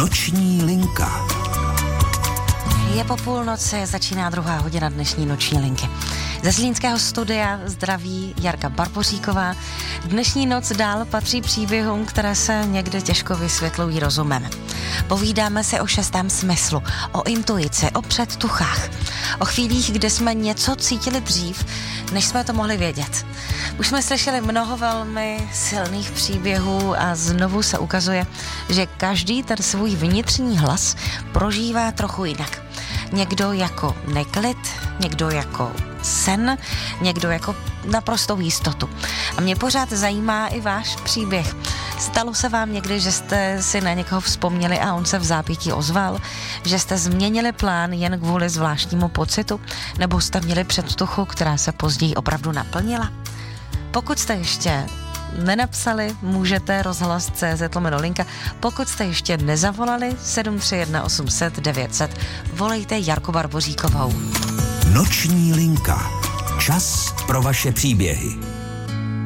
Noční linka. Je po půlnoci, začíná 2. hodina dnešní noční linky. Ze Zlínského studia zdraví Jarka Barboříková. Dnešní noc dál patří příběhům, které se někdy těžko vysvětlují rozumem. Povídáme si o 6. smyslu, o intuici, o předtuchách, o chvílích, kdy jsme něco cítili dřív, než jsme to mohli vědět. Už jsme slyšeli mnoho velmi silných příběhů a znovu se ukazuje, že každý ten svůj vnitřní hlas prožívá trochu jinak. Někdo jako neklid, někdo jako sen, někdo jako naprostou jistotu. A mě pořád zajímá i váš příběh. Stalo se vám někdy, že jste si na někoho vzpomněli a on se v zápětí ozval? Že jste změnili plán jen kvůli zvláštnímu pocitu? Nebo jste měli předtuchu, která se později opravdu naplnila? Pokud jste ještě nenapsali, můžete rozhlas.cz/linka. Pokud jste ještě nezavolali 731 800 900, volejte Jarku Barboříkovou. Noční linka. Čas pro vaše příběhy.